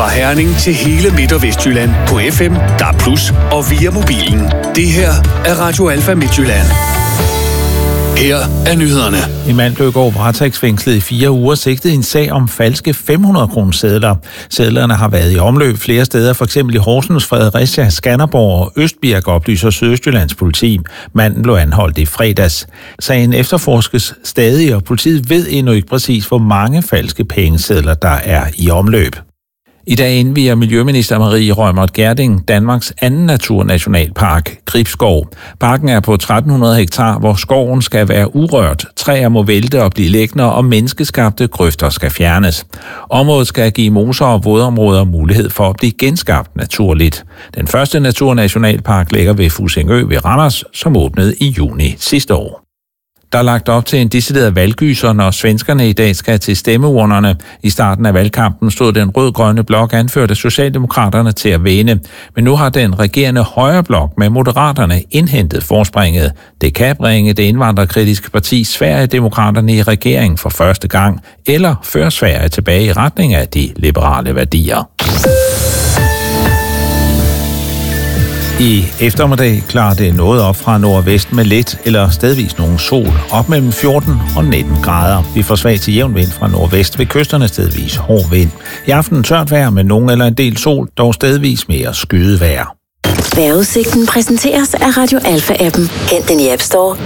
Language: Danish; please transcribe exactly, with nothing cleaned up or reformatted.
Fra Herning til hele Midt- og Vestjylland på F M, D A B plus, og via mobilen. Det her er Radio Alfa Midtjylland. Her er nyhederne. En mand blev i går varetægtsfængslet i fire uger, sigtet i en sag om falske fem hundrede kroner sedler. Sedlerne har været i omløb flere steder, f.eks. i Horsens, Fredericia, Skanderborg og Østbirk, oplyser Sydøstjyllands politi. Manden blev anholdt i fredags. Sagen efterforskes stadig, og politiet ved endnu ikke præcis, hvor mange falske pengesedler der er i omløb. I dag indvier Miljøminister Marie Reumert Gjerding Danmarks anden naturnationalpark, Gribskov. Parken er på tretten hundrede hektar, hvor skoven skal være urørt. Træer må vælte og blive liggende, og menneskeskabte grøfter skal fjernes. Området skal give moser og vådområder mulighed for at blive genskabt naturligt. Den første naturnationalpark ligger ved Fussingø ved Randers, som åbnede i juni sidste år. Der er lagt op til en decideret valggyser, når svenskerne i dag skal til stemmeurnerne. I starten af valgkampen stod den rød-grønne blok anført af Socialdemokraterne til at vinde. Men nu har den regerende højre blok med Moderaterne indhentet forspringet. Det kan bringe det indvandrerkritiske parti Sverigedemokraterne i regering for første gang, eller føre Sverige tilbage i retning af de liberale værdier. I eftermiddag klarer det noget op fra nordvest med let eller stedvis nogen sol, op mellem fjorten og nitten grader. Vi får svag til jævn vind fra nordvest, ved kysterne stedvis hård vind. I aften tørt vejr med nogen eller en del sol, dog stedvis mere skyet vejr. Vejrudsigten præsenteres af Radio Alfa-appen. Hent den i App Store